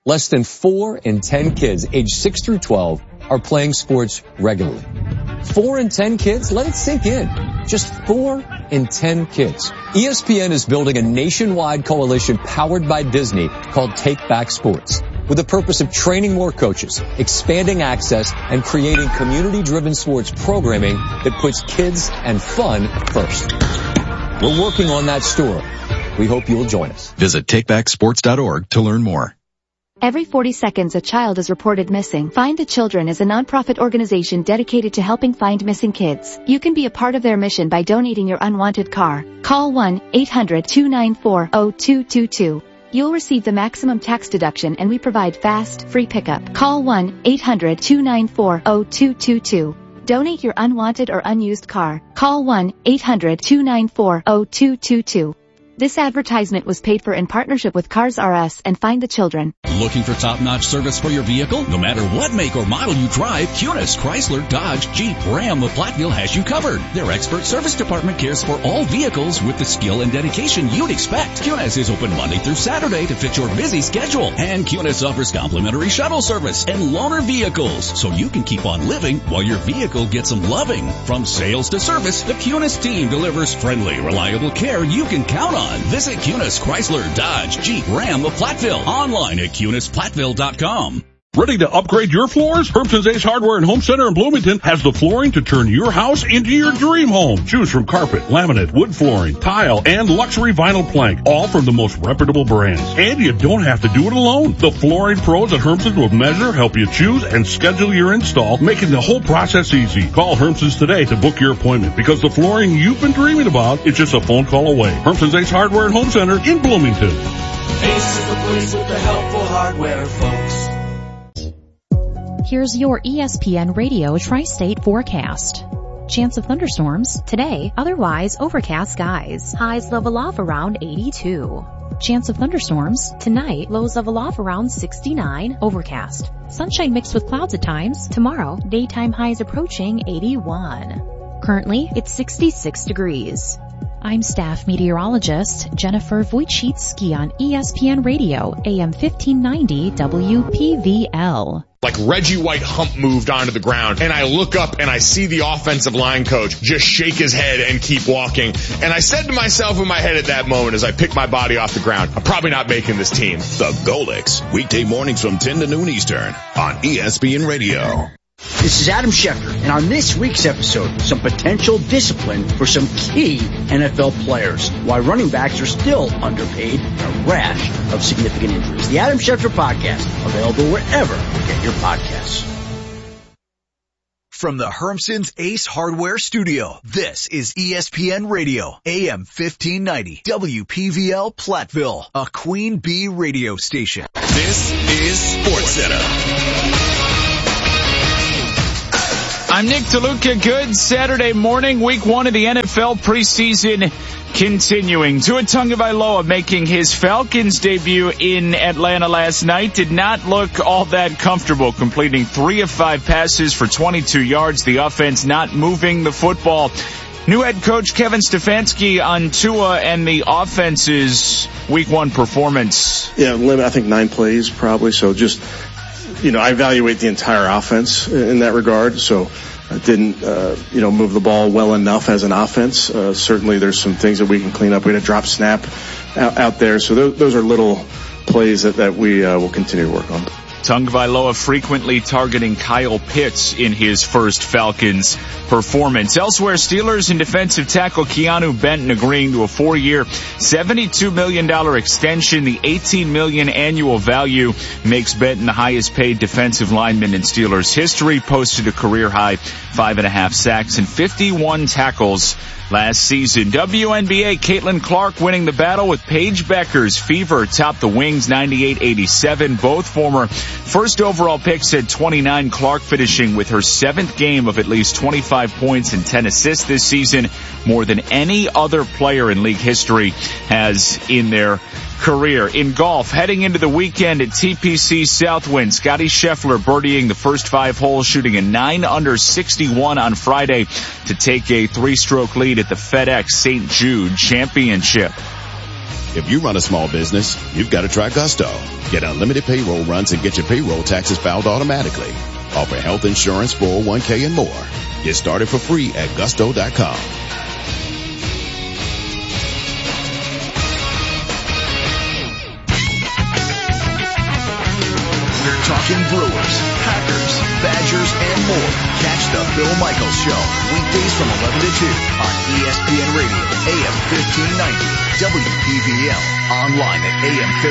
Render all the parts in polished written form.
less than 4 in 10 kids aged 6 through 12 are playing sports regularly. 4 in 10 kids? Let it sink in. Just 4 in 10 kids. ESPN is building a nationwide coalition powered by Disney called Take Back Sports, with the purpose of training more coaches, expanding access, and creating community-driven sports programming that puts kids and fun first. We're working on that story. We hope you'll join us. Visit takebacksports.org to learn more. Every 40 seconds a child is reported missing. Find the Children is a nonprofit organization dedicated to helping find missing kids. You can be a part of their mission by donating your unwanted car. Call 1-800-294-0222. You'll receive the maximum tax deduction and we provide fast, free pickup. Call 1-800-294-0222. Donate your unwanted or unused car. Call 1-800-294-0222. This advertisement was paid for in partnership with Cars R Us and Find the Children. Looking for top-notch service for your vehicle? No matter what make or model you drive, Kunis, Chrysler, Dodge, Jeep, Ram of Platteville has you covered. Their expert service department cares for all vehicles with the skill and dedication you'd expect. Kunis is open Monday through Saturday to fit your busy schedule. And Kunis offers complimentary shuttle service and loaner vehicles, so you can keep on living while your vehicle gets some loving. From sales to service, the Kunis team delivers friendly, reliable care you can count on. Visit Kunis, Chrysler, Dodge, Jeep, Ram of Platteville. Online at KunisPlatteville.com. Ready to upgrade your floors? Hermson's Ace Hardware and Home Center in Bloomington has the flooring to turn your house into your dream home. Choose from carpet, laminate, wood flooring, tile, and luxury vinyl plank, all from the most reputable brands. And you don't have to do it alone. The flooring pros at Hermson's will measure, help you choose, and schedule your install, making the whole process easy. Call Hermson's today to book your appointment, because the flooring you've been dreaming about is just a phone call away. Hermson's Ace Hardware and Home Center in Bloomington. Ace is the place with the helpful hardware, folks. Here's your ESPN Radio Tri-State forecast. Chance of thunderstorms today, otherwise overcast skies. Highs level off around 82. Chance of thunderstorms tonight, lows level off around 69, overcast. Sunshine mixed with clouds at times. Tomorrow, daytime highs approaching 81. Currently, it's 66 degrees. I'm staff meteorologist Jennifer Wojcicki on ESPN Radio, AM 1590 WPVL. Like Reggie White hump moved onto the ground, and I look up and I see the offensive line coach just shake his head and keep walking. And I said to myself in my head at that moment as I picked my body off the ground, I'm probably not making this team. The Golix, weekday mornings from 10 to noon Eastern on ESPN Radio. This is Adam Schefter, and on this week's episode, some potential discipline for some key NFL players, why running backs are still underpaid, and a rash of significant injuries. The Adam Schefter Podcast, available wherever you get your podcasts. From the Hermson's Ace Hardware Studio, this is ESPN Radio, AM 1590, WPVL Platteville, a Queen Bee radio station. This is SportsCenter. I'm Nick DeLuca. Good Saturday morning, week 1 of the NFL preseason continuing. Tua Tagovailoa making his Falcons debut in Atlanta last night. Did not look all that comfortable, completing 3 of 5 passes for 22 yards. The offense not moving the football. New head coach Kevin Stefanski on Tua and the offense's week 1 performance. Yeah, I think 9 plays probably. So just, I evaluate the entire offense in that regard. So I didn't, move the ball well enough as an offense. Certainly there's some things that we can clean up. We had a drop snap out there. So those are little plays that we will continue to work on. Tagovailoa frequently targeting Kyle Pitts in his first Falcons performance. Elsewhere, Steelers and defensive tackle Keanu Benton agreeing to a 4-year, $72 million extension. The $18 million annual value makes Benton the highest paid defensive lineman in Steelers history. Posted a career high 5.5 sacks and 51 tackles last season. WNBA, Caitlin Clark winning the battle with Paige Becker's Fever topped the Wings 98-87. Both former first overall picks at 29. Clark finishing with her 7th game of at least 25 points and 10 assists this season, more than any other player in league history has in their career. In golf, heading into the weekend at TPC Southwind, Scotty Scheffler birdieing the first 5 holes, shooting a 9 under 61 on Friday to take a 3-stroke lead at the FedEx St. Jude Championship. If you run a small business, you've got to try Gusto. Get unlimited payroll runs and get your payroll taxes filed automatically. Offer health insurance, 401k, and more. Get started for free at gusto.com. We're talking Brewers, Packers, Badgers, and more. Catch the Bill Michaels Show weekdays from 11 to 2 on ESPN Radio, AM 1590, WPVL. Online at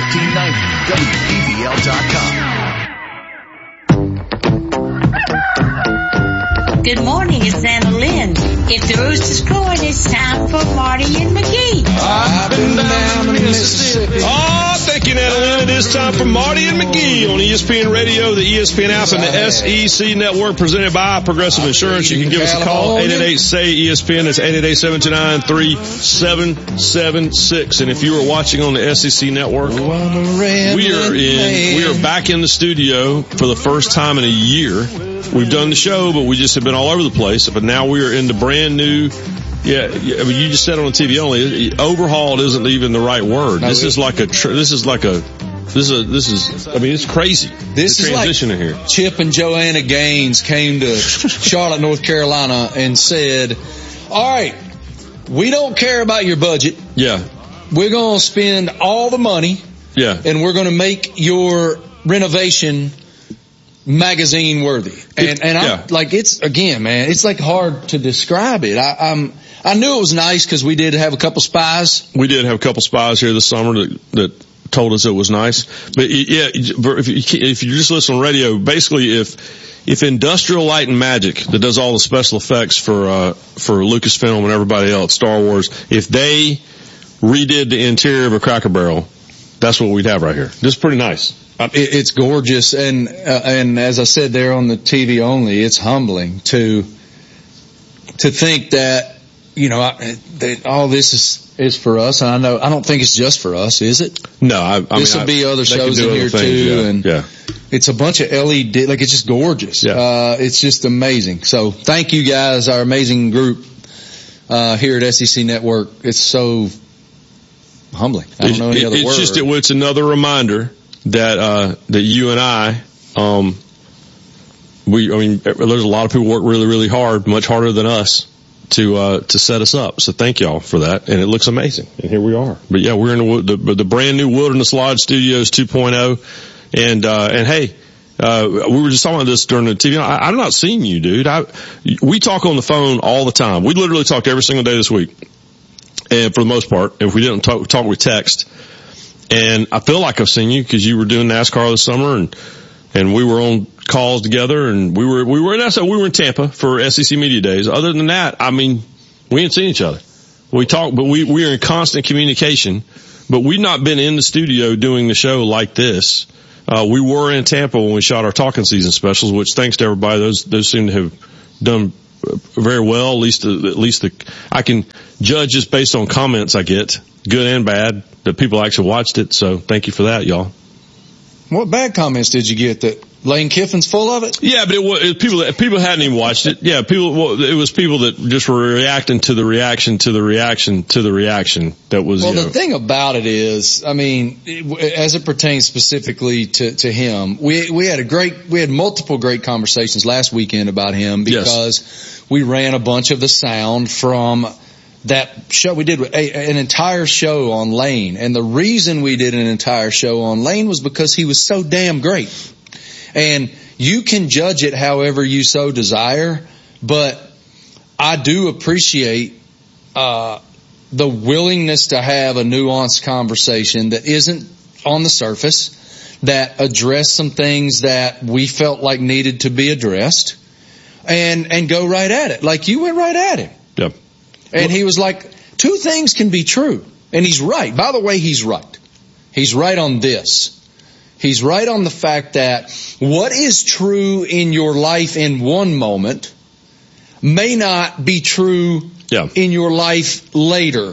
AM1590, WPVL.com. Good morning, it's Anna Lynn. If the Roosters crowing, it's time for Marty and McGee. I've been down to Mississippi. Oh, thank you, Anna Lynn. It is time for Marty and McGee on ESPN Radio, the ESPN app, and the SEC Network, presented by Progressive Insurance. You can give us a call, 888-SAY-ESPN. It's 888-729-3776. And if you are watching on the SEC Network, we are back in the studio for the first time in a year. We've done the show, but we just have been all over the place. But now we are in the brand new. I mean, you just said on the TV only. Overhauled isn't even the right word. No, this is I mean, it's crazy. This is like here. Chip and Joanna Gaines came to Charlotte, North Carolina, and said, "All right, we don't care about your budget. Yeah, we're going to spend all the money. Yeah, and we're going to make your renovation magazine worthy." And I'm like, it's again, man, it's like hard to describe it. I knew it was nice because we did have a couple spies. We did have a couple spies here this summer that told us it was nice. But yeah, if you just listen on radio, basically if Industrial Light and Magic, that does all the special effects for Lucasfilm and everybody else, Star Wars, if they redid the interior of a Cracker Barrel, that's what we'd have right here. This is pretty nice. It's gorgeous, and as I said there on the TV only, it's humbling to think that, you know, that all this is for us. And I don't think it's just for us, is it? No, this will be other shows in here too, it's a bunch of LED, like it's just gorgeous. Yeah. It's just amazing. So thank you guys, our amazing group here at SEC Network. It's so humbling. I don't know any other word. It's another reminder that you and I, there's a lot of people work really, really hard, much harder than us to set us up. So thank y'all for that. And it looks amazing. And here we are. But yeah, we're in the brand new Wilderness Lodge Studios 2.0. And hey, we were just talking about this during the TV. I'm not seeing you, dude. We talk on the phone all the time. We literally talk every single day this week. And for the most part, if we didn't talk, we text. And I feel like I've seen you because you were doing NASCAR this summer and we were on calls together and we were in Tampa for SEC Media Days. Other than that, I mean, we ain't seen each other. We talk, but we are in constant communication, but we've not been in the studio doing the show like this. We were in Tampa when we shot our Talking Season specials, which thanks to everybody, those seem to have done very well. At least I can judge just based on comments I get, good and bad, that people actually watched it. So thank you for that, y'all. What bad comments did you get? That Lane Kiffin's full of it? Yeah, but it was people hadn't even watched it. Yeah, it was people that just were reacting to the reaction to the reaction to the reaction. That was. Well, the thing about it is, I mean, as it pertains specifically to him, we had multiple great conversations last weekend about him because we ran a bunch of the sound from that show. We did an entire show on Lane, and the reason we did an entire show on Lane was because he was so damn great. And you can judge it however you so desire, but I do appreciate the willingness to have a nuanced conversation that isn't on the surface, that addressed some things that we felt like needed to be addressed, and go right at it. Like you went right at him. Yep. And he was like, two things can be true. And he's right. By the way, he's right. He's right on this. He's right on the fact that what is true in your life in one moment may not be true in your life later,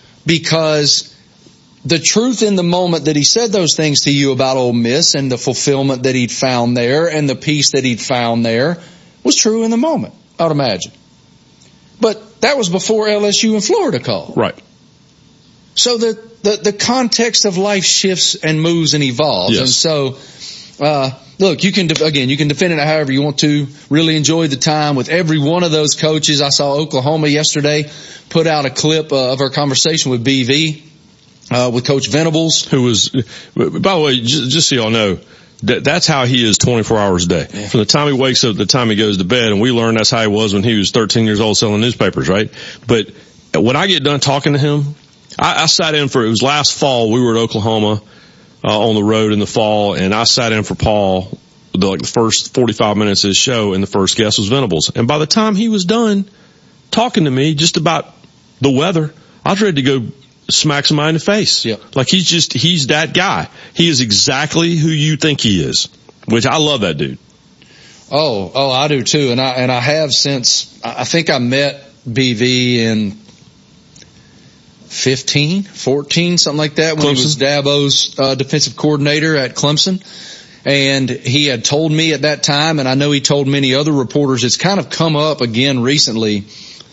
because the truth in the moment that he said those things to you about Ole Miss and the fulfillment that he'd found there and the peace that he'd found there was true in the moment, I would imagine. But that was before LSU and Florida called. Right. So the context of life shifts and moves and evolves. Yes. And so, look, you can defend it however you want to. Really enjoyed the time with every one of those coaches. I saw Oklahoma yesterday put out a clip of our conversation with BV, with Coach Venables. Who was, by the way, just so y'all know, that's how he is 24 hours a day. Yeah. From the time he wakes up to the time he goes to bed, and we learned that's how he was when he was 13 years old selling newspapers, right? But when I get done talking to him, I sat in it was last fall, we were at Oklahoma, on the road in the fall, and I sat in for Paul, the first 45 minutes of his show, and the first guest was Venables. And by the time he was done talking to me just about the weather, I was ready to go smack somebody in the face. Yep. Like he's that guy. He is exactly who you think he is, which I love that dude. Oh, I do too. And I have since, I think I met BV in 14, something like that, when Clemson. He was Dabo's defensive coordinator at Clemson. And he had told me at that time, and I know he told many other reporters, it's kind of come up again recently,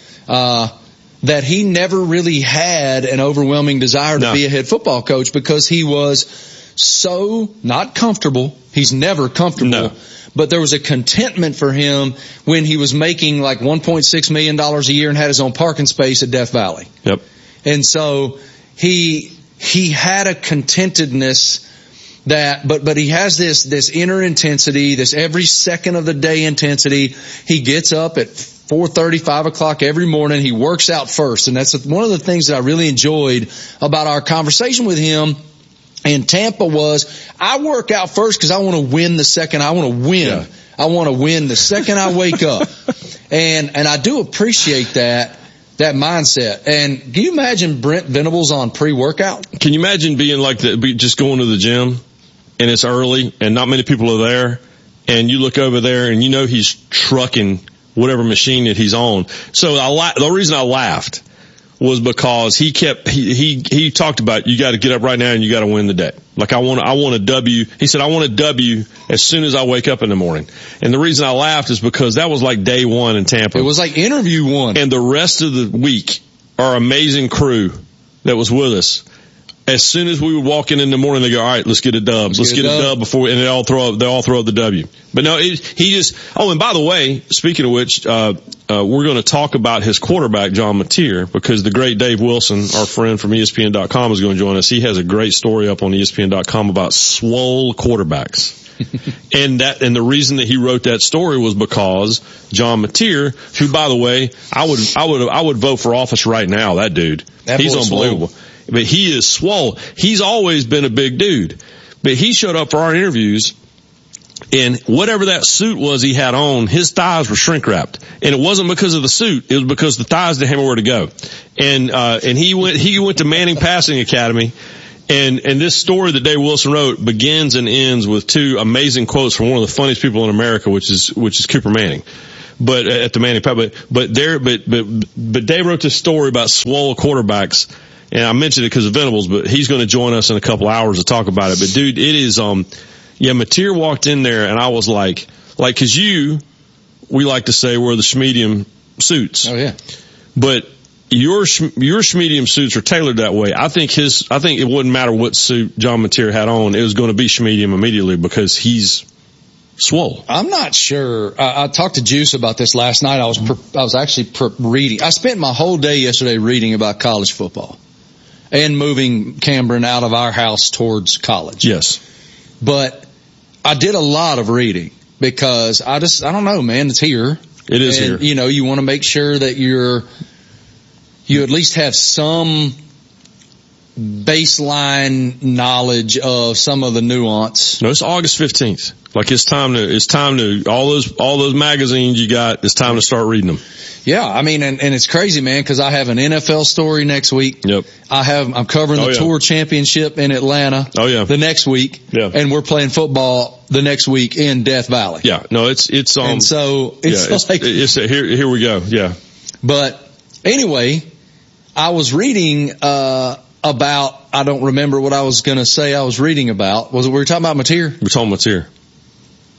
that he never really had an overwhelming desire to be a head football coach because he was so not comfortable. He's never comfortable. No. But there was a contentment for him when he was making like $1.6 million a year and had his own parking space at Death Valley. Yep. And so he had a contentedness that, but he has this inner intensity, this every second of the day intensity. He gets up at 4:30, 5 o'clock every morning. He works out first. And that's one of the things that I really enjoyed about our conversation with him in Tampa was I work out first because I want to win the second. I want to win. Yeah. I want to win the second I wake up. And I do appreciate that mindset. And can you imagine Brent Venables on pre-workout? Can you imagine being like just going to the gym and it's early and not many people are there and you look over there and you know he's trucking whatever machine that he's on. So the reason I laughed was because he talked about you got to get up right now and you got to win the day. Like I want a W. He said I want a W as soon as I wake up in the morning. And the reason I laughed is because that was like day one in Tampa. It was like interview one. And the rest of the week, our amazing crew that was with us, as soon as we would walk in the morning, they go, all right, let's get a dub. Let's get a dub before, and they all throw up the W. But no, and by the way, speaking of which, we're going to talk about his quarterback, John Mateer, because the great Dave Wilson, our friend from ESPN.com, is going to join us. He has a great story up on ESPN.com about swole quarterbacks. and the reason that he wrote that story was because John Mateer, who by the way, I would vote for office right now, that dude. He's unbelievable. Swole. But he is swole. He's always been a big dude. But he showed up for our interviews, and whatever that suit was he had on, his thighs were shrink wrapped. And it wasn't because of the suit, it was because the thighs didn't have anywhere to go. And he went to Manning Passing Academy, and this story that Dave Wilson wrote begins and ends with two amazing quotes from one of the funniest people in America, which is Cooper Manning. But at the Manning, but Dave wrote this story about swole quarterbacks. And I mentioned it because of Venables, but he's going to join us in a couple hours to talk about it. But dude, it is, Mateer walked in there and I was like, cause we like to say we're the schmedium suits. Oh yeah. But your schmedium suits are tailored that way. I think it wouldn't matter what suit John Mateer had on. It was going to be schmedium immediately because he's swole. I'm not sure. I talked to Juice about this last night. I was actually reading. I spent my whole day yesterday reading about college football. And moving Cameron out of our house towards college. Yes. But I did a lot of reading because I don't know, man, it's here. It is here. You know, you want to make sure that you at least have some baseline knowledge of some of the nuance. No, it's August 15th. Like it's time to all those magazines you got, it's time to start reading them. Yeah, I mean, and it's crazy, man, because I have an NFL story next week. Yep. I'm covering the Tour Championship in Atlanta. Oh yeah. The next week. Yeah. And we're playing football the next week in Death Valley. Yeah. No, and so here we go. Yeah. But anyway, I was reading, about, I don't remember what I was going to say I was reading about. We were talking about Mateer? We're talking Mateer.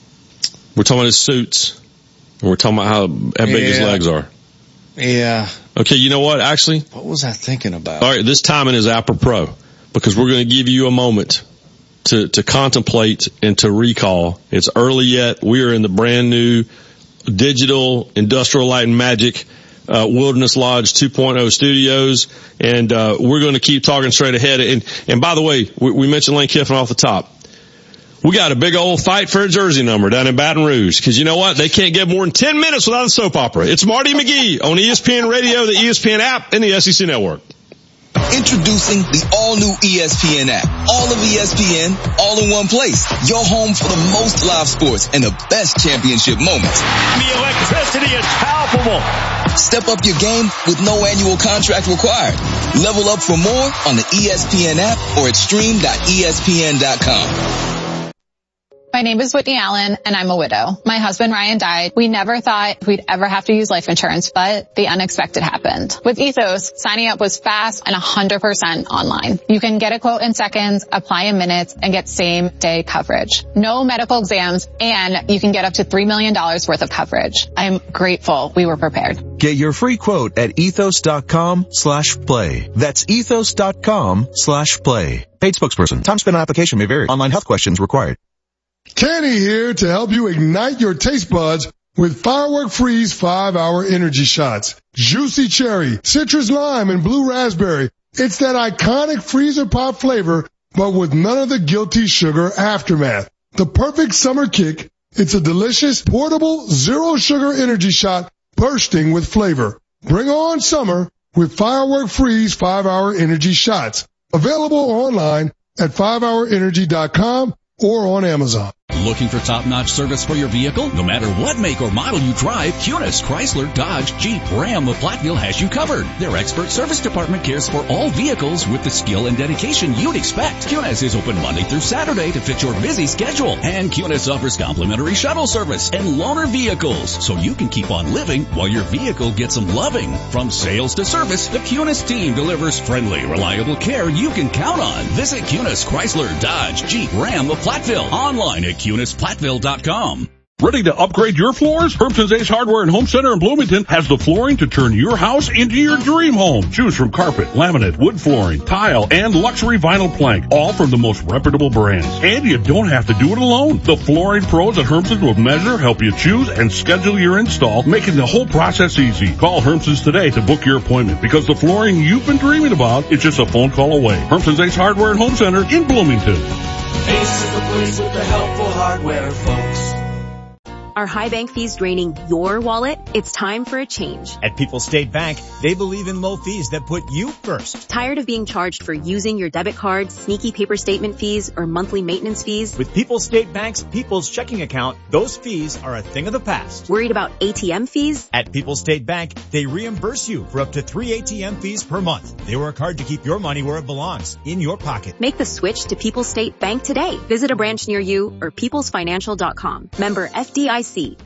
We're talking about his suits. And we're talking about how big his legs are. Yeah. Okay, you know what? Actually, what was I thinking about? All right, this timing is apropos because we're going to give you a moment to contemplate and to recall. It's early yet. We are in the brand new digital Industrial Light and Magic Wilderness Lodge 2.0 studios, and we're going to keep talking straight ahead. And by the way, we mentioned Lane Kiffin off the top. We got a big old fight for a jersey number down in Baton Rouge, because you know what? They can't get more than 10 minutes without a soap opera. It's Marty McGee on ESPN Radio, the ESPN app, and the SEC Network. Introducing the all-new ESPN app. All of ESPN, all in one place. Your home for the most live sports and the best championship moments. The electricity is palpable. Step up your game with no annual contract required. Level up for more on the ESPN app or at stream.espn.com. My name is Whitney Allen, and I'm a widow. My husband, Ryan, died. We never thought we'd ever have to use life insurance, but the unexpected happened. With Ethos, signing up was fast and 100% online. You can get a quote in seconds, apply in minutes, and get same-day coverage. No medical exams, and you can get up to $3 million worth of coverage. I'm grateful we were prepared. Get your free quote at ethos.com/play. That's ethos.com/play. Paid spokesperson. Time spent on application may vary. Online health questions required. Kenny here to help you ignite your taste buds with Firework Freeze 5-hour energy shots. Juicy cherry, citrus lime, and blue raspberry. It's that iconic freezer pop flavor, but with none of the guilty sugar aftermath. The perfect summer kick. It's a delicious, portable, zero sugar energy shot bursting with flavor. Bring on summer with Firework Freeze 5-hour energy shots. Available online at 5hourenergy.com or on Amazon. Looking for top-notch service for your vehicle? No matter what make or model you drive, Kunis, Chrysler, Dodge, Jeep, Ram of Platteville has you covered. Their expert service department cares for all vehicles with the skill and dedication you'd expect. Kunis is open Monday through Saturday to fit your busy schedule. And Kunis offers complimentary shuttle service and loaner vehicles, so you can keep on living while your vehicle gets some loving. From sales to service, the Kunis team delivers friendly, reliable care you can count on. Visit Kunis, Chrysler, Dodge, Jeep, Ram of Platteville. Online at KunisPlatteville.com. Ready to upgrade your floors? Hermson's Ace Hardware and Home Center in Bloomington has the flooring to turn your house into your dream home. Choose from carpet, laminate, wood flooring, tile, and luxury vinyl plank, all from the most reputable brands. And you don't have to do it alone. The flooring pros at Hermson's will measure, help you choose, and schedule your install, making the whole process easy. Call Hermson's today to book your appointment, because the flooring you've been dreaming about is just a phone call away. Hermson's Ace Hardware and Home Center in Bloomington. Ace is the place with the helpful hardware, folks. Are high bank fees draining your wallet? It's time for a change. At People's State Bank, they believe in low fees that put you first. Tired of being charged for using your debit card, sneaky paper statement fees, or monthly maintenance fees? With People's State Bank's People's Checking Account, those fees are a thing of the past. Worried about ATM fees? At People's State Bank, they reimburse you for up to 3 ATM fees per month. They work hard to keep your money where it belongs, in your pocket. Make the switch to People's State Bank today. Visit a branch near you or peoplesfinancial.com. Member FDIC.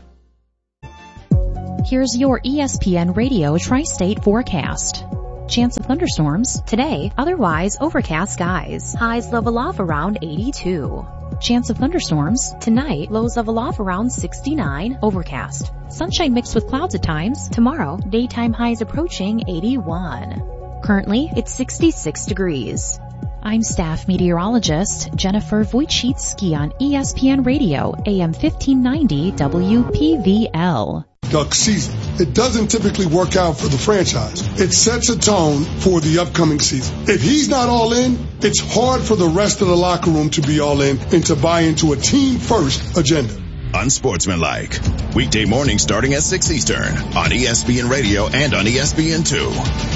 Here's your ESPN Radio Tri-State forecast. Chance of thunderstorms today, otherwise overcast skies. Highs level off around 82. Chance of thunderstorms tonight, lows level off around 69, overcast. Sunshine mixed with clouds at times. Tomorrow, daytime highs approaching 81. Currently, it's 66 degrees. I'm staff meteorologist Jennifer Wojcicki on ESPN Radio, AM 1590 WPVL. Duck season. It doesn't typically work out for the franchise. It sets a tone for the upcoming season. If he's not all in, it's hard for the rest of the locker room to be all in and to buy into a team-first agenda. Unsportsmanlike. Weekday morning starting at 6 Eastern on ESPN Radio and on ESPN2.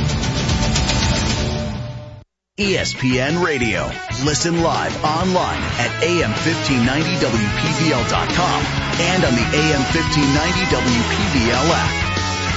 ESPN Radio. Listen live online at AM1590WPVL.com and on the AM1590 WPVL app.